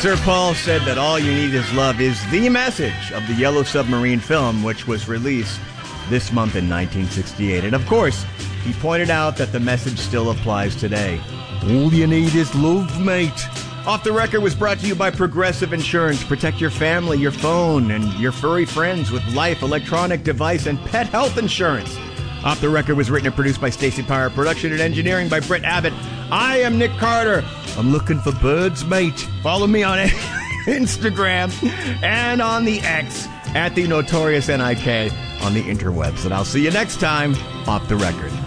Sir Paul said that All You Need Is Love is the message of the Yellow Submarine film, which was released this month in 1968. And of course, he pointed out that the message still applies today. All you need is love, mate. Off the Record was brought to you by Progressive Insurance. Protect your family, your phone, and your furry friends with life, electronic device, and pet health insurance. Off the Record was written and produced by Stacey Power. Production and engineering by Brett Abbott. I am Nick Carter. I'm looking for birds, mate. Follow me on Instagram and on the X at the Notorious NIK on the interwebs. And I'll see you next time, Off the Record.